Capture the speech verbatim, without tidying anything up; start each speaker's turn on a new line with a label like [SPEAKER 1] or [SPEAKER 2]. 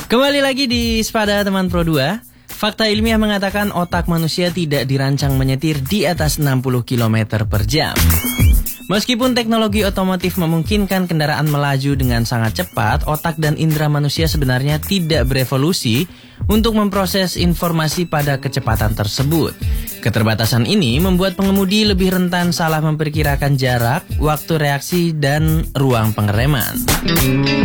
[SPEAKER 1] Kembali lagi di Spada Teman Pro dua. Fakta ilmiah mengatakan otak manusia tidak dirancang menyetir di atas enam puluh kilometer per jam. Meskipun teknologi otomotif memungkinkan kendaraan melaju dengan sangat cepat, otak dan indera manusia sebenarnya tidak berevolusi untuk memproses informasi pada kecepatan tersebut. Keterbatasan ini membuat pengemudi lebih rentan salah memperkirakan jarak, waktu reaksi, dan ruang pengereman.